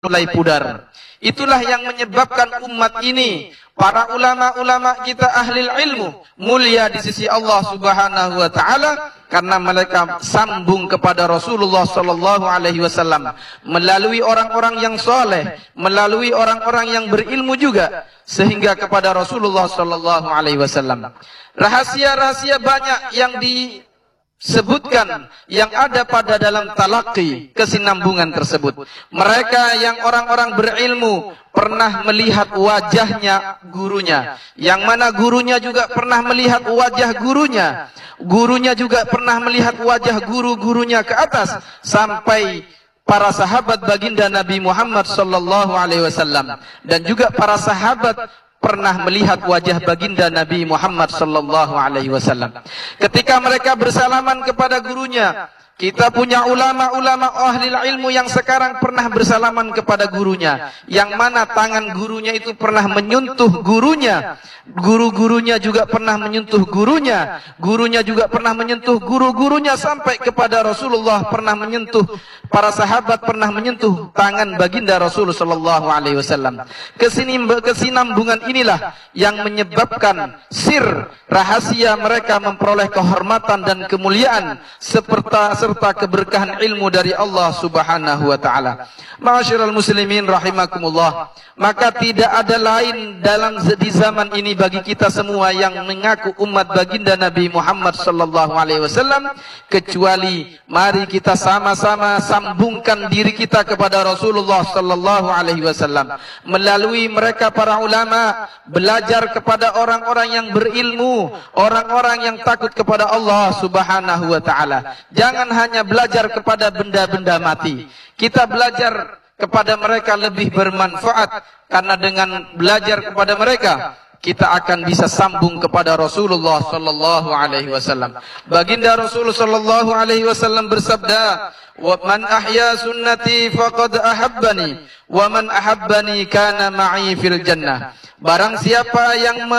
mulai pudar. Itulah yang menyebabkan umat ini, para ulama-ulama kita ahli ilmu, mulia di sisi Allah Subhanahu wa taala karena mereka sambung kepada Rasulullah sallallahu alaihi wasallam melalui orang-orang yang soleh, melalui orang-orang yang berilmu juga sehingga kepada Rasulullah sallallahu alaihi wasallam. Rahasia-rahasia banyak yang disebutkan yang ada pada dalam talaqi kesinambungan tersebut. Mereka yang orang-orang berilmu pernah melihat wajahnya gurunya, yang mana gurunya juga pernah melihat wajah gurunya, gurunya juga pernah melihat wajah guru-gurunya ke atas sampai para sahabat baginda Nabi Muhammad sallallahu alaihi wasallam, dan juga para sahabat pernah melihat wajah baginda Nabi Muhammad sallallahu alaihi wasallam. Ketika mereka bersalaman kepada gurunya, kita punya ulama-ulama ahli ilmu yang sekarang pernah bersalaman kepada gurunya, yang mana tangan gurunya itu pernah menyentuh gurunya, guru-gurunya juga pernah menyentuh gurunya, gurunya juga pernah menyentuh guru-gurunya, sampai kepada Rasulullah pernah menyentuh, para sahabat pernah menyentuh tangan baginda Rasul sallallahu alaihi wasallam. Kesinambungan inilah yang menyebabkan sir rahasia mereka memperoleh kehormatan dan kemuliaan serta keberkahan ilmu dari Allah Subhanahu wa taala. Ma'asyiral muslimin rahimakumullah, maka tidak ada lain di zaman ini bagi kita semua yang mengaku umat baginda Nabi Muhammad sallallahu alaihi wasallam kecuali mari kita sama-sama sambungkan diri kita kepada Rasulullah sallallahu alaihi wasallam melalui mereka para ulama, belajar kepada orang-orang yang berilmu, orang-orang yang takut kepada Allah Subhanahu wa taala. Jangan hanya belajar kepada benda-benda mati. Kita belajar kepada mereka lebih bermanfaat, karena dengan belajar kepada mereka kita akan bisa sambung kepada Rasulullah sallallahu alaihi wasallam. Baginda Rasul sallallahu alaihi wasallam bersabda, "Wa man ahya sunnati faqad ahabbani, wa man ahabbani kana ma'i fil jannah." Barang siapa yang